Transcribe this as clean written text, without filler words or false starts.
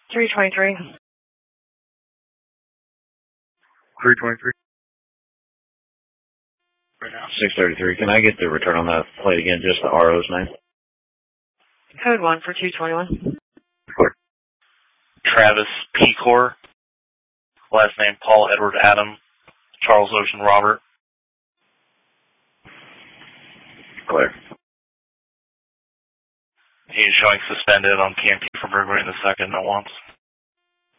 323. 323. 633. Can I get the return on that plate again, just the RO's name? Code 1 for 221. Travis Pecor. Last name Paul Edward Adam. Charles Ocean Robert. Clear. He's showing suspended on PMP for burglary in the second at once.